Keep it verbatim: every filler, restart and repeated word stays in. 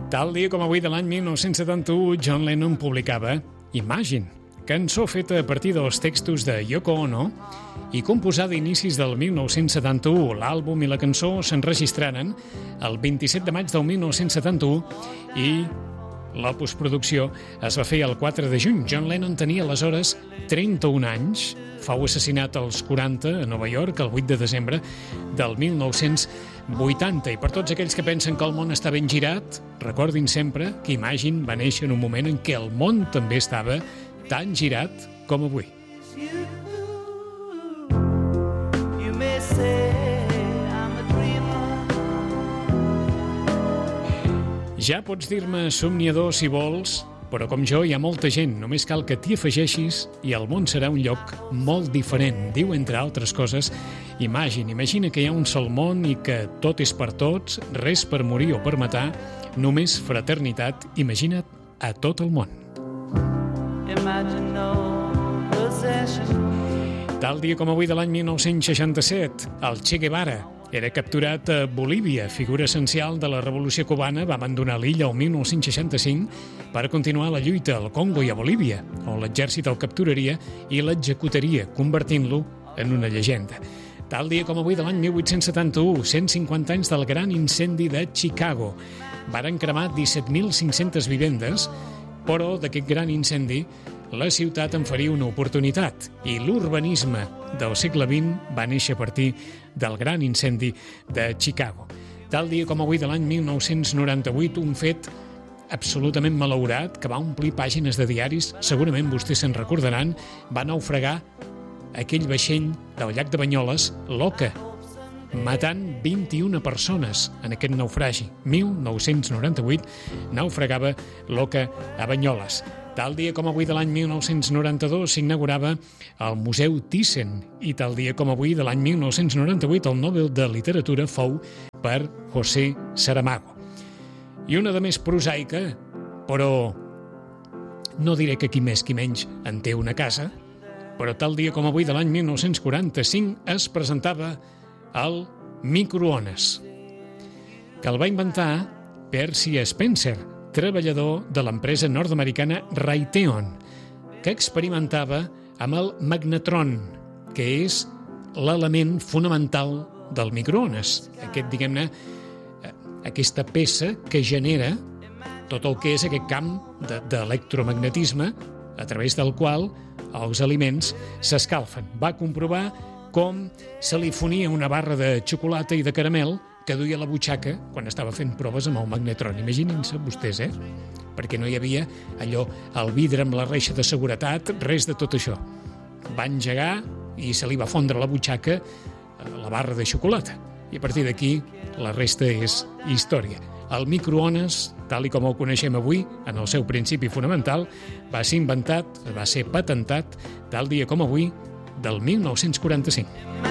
Tal dia com avui de l'any mil nou-cents setanta-u, John Lennon publicava Imagine, cançó feta a partir dels textos de Yoko Ono i composada a inicis del mil nou-cents setanta-u. L'àlbum i la cançó s'enregistraren el vint-i-set de maig del mil nou-cents setanta-u i la postproducció es va fer el quatre de juny. John Lennon tenia aleshores trenta-un anys, fou assassinat als quaranta a Nova York el vuit de desembre del mil nou-cents vuitanta. I per tots aquells que pensen que el món està ben girat, recordin sempre que Imagine va néixer en un moment en què el món també estava tan girat com avui. Ja pots dir-me somniador si vols, però com jo hi ha molta gent, només cal que t'hi afegeixis i el món serà un lloc molt diferent. Diu, entre altres coses, Imagine. Imagina que hi ha un sol món i que tot és per tots, res per morir o per matar, només fraternitat. Imagina't a tot el món. Tal dia com avui de l'any mil nou-cents seixanta-set, el Che Guevara era capturat a Bolívia, figura essencial de la revolució cubana. Va abandonar l'illa el mil nou-cents seixanta-cinc per continuar la lluita al Congo i a Bolívia, on l'exèrcit el capturaria i l'executaria, convertint-lo en una llegenda. Tal dia com avui de l'any mil vuit-cents setanta-u, cent cinquanta anys del gran incendi de Chicago. Varen cremar disset mil cinc-centes vivendes, però d'aquest gran incendi la ciutat en faria una oportunitat i l'urbanisme del segle vint va néixer a partir del gran incendi de Chicago. Tal dia com avui de l'any mil nou-cents noranta-vuit, un fet absolutament malaurat que va omplir pàgines de diaris, segurament vostès se'n recordaran, va naufragar aquell vaixell del llac de Banyoles, l'Oca, matant vint-i-una persones en aquest naufragi. mil nou-cents noranta-vuit naufragava l'Oca a Banyoles. Tal dia com avui de l'any mil nou-cents noranta-dos s'inaugurava el Museu Thyssen i tal dia com avui de l'any mil nou-cents noranta-vuit el Nobel de Literatura fou per José Saramago. I una de més prosaica, però no diré que qui més qui menys en té una casa, però tal dia com avui de l'any mil nou-cents quaranta-cinc es presentava el microones, que el va inventar Percy Spencer, treballador de l'empresa nord-americana Raytheon, que experimentava amb el magnetron, que és l'element fonamental del microones. Aquest, diguem-ne, aquesta peça que genera tot el que és aquest camp de, d'electromagnetisme a través del qual els aliments s'escalfen. Va comprovar com se li fonia una barra de xocolata i de caramel que duia a la butxaca quan estava fent proves amb el magnetron. Imaginin-se vostès, eh? Perquè no hi havia allò, el vidre amb la reixa de seguretat, res de tot això. Va engegar i se li va fondre a la butxaca la barra de xocolata. I a partir d'aquí la resta és història. El microones, tal i com el coneixem avui, en el seu principi fonamental, va ser inventat, va ser patentat, tal dia com avui, del mil nou-cents quaranta-cinc.